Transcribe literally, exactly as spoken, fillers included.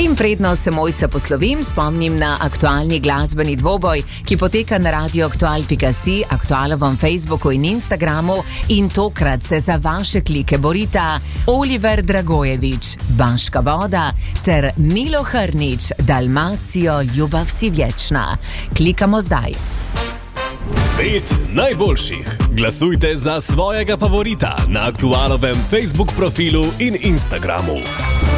In predno se Mojca poslovim, spomnim na aktualni glasbeni dvoboj, ki poteka na radio aktual pika si, aktualovem Facebooku in Instagramu, in tokrat se za vaše klike borita Oliver Dragojevič, Baška voda, ter Milo Hrnič, Dalmacijo, ljubav si vječna. Klikamo zdaj. Pet najboljših. Glasujte za svojega favorita na aktualovem Facebook profilu in Instagramu.